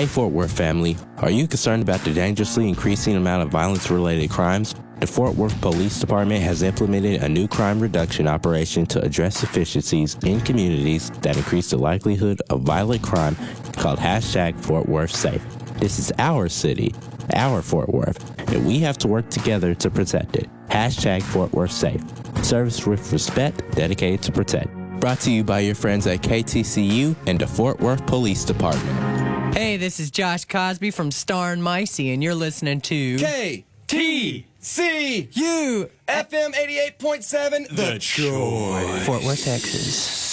Hey Fort Worth family, are you concerned about the dangerously increasing amount of violence-related crimes? The Fort Worth Police Department has implemented a new crime reduction operation to address deficiencies in communities that increase the likelihood of violent crime called #FortWorthSafe. This is our city, our Fort Worth, and we have to work together to protect it. #FortWorthSafe. Service with respect, dedicated to protect. Brought to you by your friends at KTCU and the Fort Worth Police Department. Hey, this is Josh Cosby from Star and Micey, and you're listening to KTCU FM 88.7 The Choice, Fort Worth, Texas.